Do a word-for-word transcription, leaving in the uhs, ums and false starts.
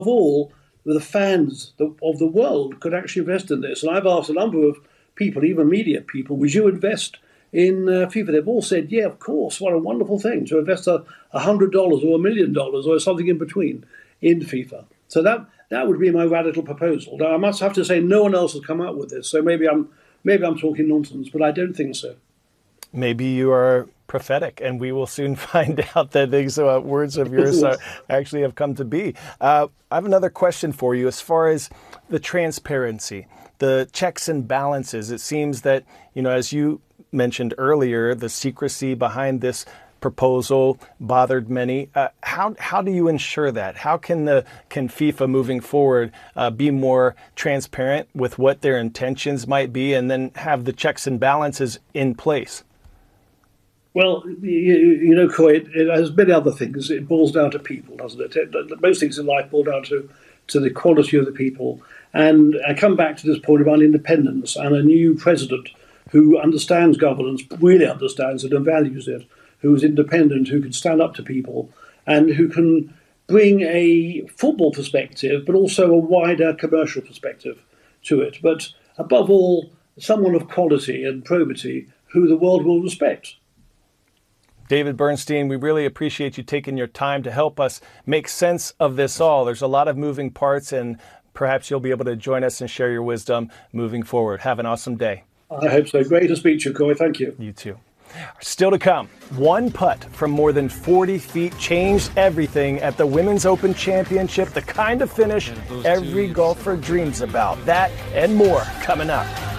all, the fans of the world could actually invest in this. And I've asked a number of people, even media people, would you invest in uh, FIFA? They've all said, yeah, of course. What a wonderful thing to invest a hundred dollars or a million dollars or something in between in FIFA. So that that would be my radical proposal. Now, I must have to say, no one else has come up with this. So maybe I'm maybe I'm talking nonsense, but I don't think so. Maybe you are prophetic, and we will soon find out that these uh, words of yours uh, actually have come to be. Uh, I have another question for you as far as the transparency, the checks and balances. It seems that, you know, as you mentioned earlier, the secrecy behind this proposal bothered many. Uh, how how do you ensure that? How can the can FIFA moving forward uh, be more transparent with what their intentions might be, and then have the checks and balances in place? Well, you, you know, Coy, it, it has many other things. It boils down to people, doesn't it? it? Most things in life boil down to, to the quality of the people. And I come back to this point about independence and a new president who understands governance, really understands it and values it, who is independent, who can stand up to people, and who can bring a football perspective, but also a wider commercial perspective to it. But above all, someone of quality and probity who the world will respect. David Bernstein, we really appreciate you taking your time to help us make sense of this all. There's a lot of moving parts, and perhaps you'll be able to join us and share your wisdom moving forward. Have an awesome day. I hope so. Great to speak to you, Coy. Thank you. You too. Still to come, one putt from more than forty feet changed everything at the Women's Open Championship, the kind of finish every golfer dreams about. That and more coming up.